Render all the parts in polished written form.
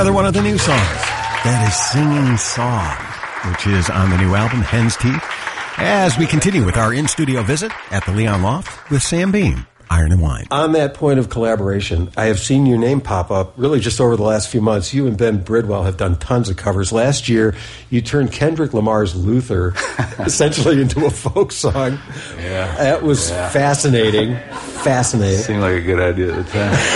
another one of the new songs. That is Singing Song, which is on the new album, Hen's Teeth. As we continue with our in-studio visit at the Leon Loft with Sam Beam, Iron and Wine. On that point of collaboration, I have seen your name pop up really just over the last few months. You and Ben Bridwell have done tons of covers. Last year, you turned Kendrick Lamar's Luther essentially into a folk song. Yeah. That was fascinating. Fascinating. Seemed like a good idea at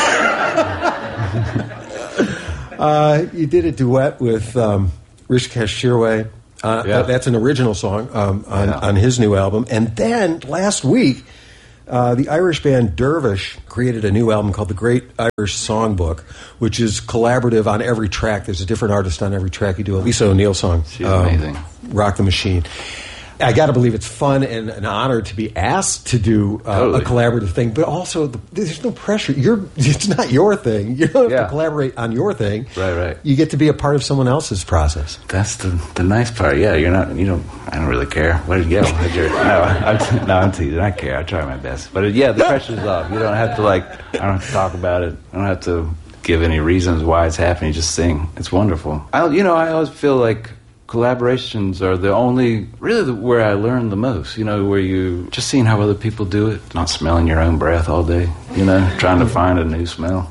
the time. You did a duet with Rishikesh Shirway. That's an original song on his new album. And then last week, the Irish band Dervish created a new album called The Great Irish Songbook, which is collaborative on every track. There's a different artist on every track. You do a Lisa O'Neill song. She's amazing. Rock the Machine. I got to believe it's fun and an honor to be asked to do a collaborative thing, but also there's no pressure. It's not your thing. You don't have to collaborate on your thing. Right. You get to be a part of someone else's process. That's the nice part. Yeah, you're not. You don't. I don't really care. I'm teasing. I care. I try my best. But the pressure's off. You don't have to I don't have to talk about it. I don't have to give any reasons why it's happening. You just sing. It's wonderful. I always feel like collaborations are the only, really where I learn the most, where you just seeing how other people do it, not smelling your own breath all day, trying to find a new smell.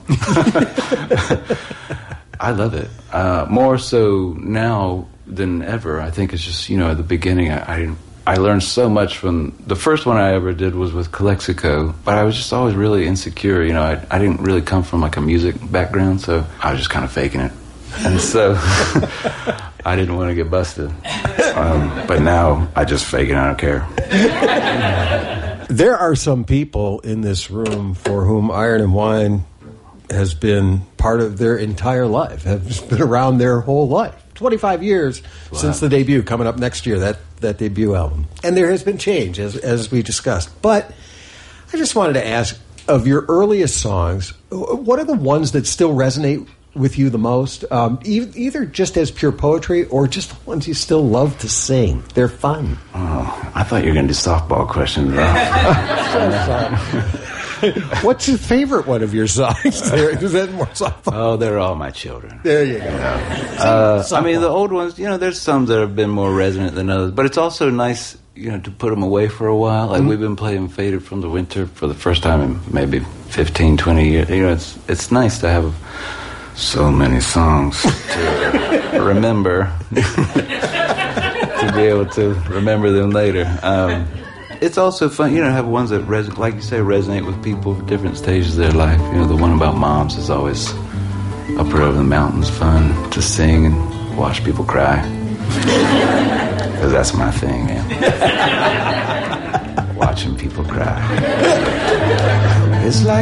I love it. More so now than ever. I think it's just, at the beginning, I learned so much from, the first one I ever did was with Calexico, but I was just always really insecure. I didn't really come from a music background, so I was just kind of faking it. And so I didn't want to get busted. But now I just fake it. I don't care. There are some people in this room for whom Iron and Wine has been part of their entire life, has been around their whole life. 25 years since the debut, coming up next year, that debut album. And there has been change, as we discussed. But I just wanted to ask, of your earliest songs, what are the ones that still resonate with you the most, either just as pure poetry or just the ones you still love to sing? They're fun. Oh, I thought you were going to do softball questions. What's your favorite one of your songs? Is that more softball? Oh, they're all my children. There you go. The old ones, there's some that have been more resonant than others, but it's also nice, to put them away for a while. Like we've been playing Faded from the Winter for the first time in maybe 15, 20 years. It's nice to have so many songs to remember, to be able to remember them later. It's also fun, to have ones that, like you say, resonate with people at different stages of their life. The one about moms is always up over the mountains fun to sing and watch people cry. Because that's my thing, man. Watching people cry. It's like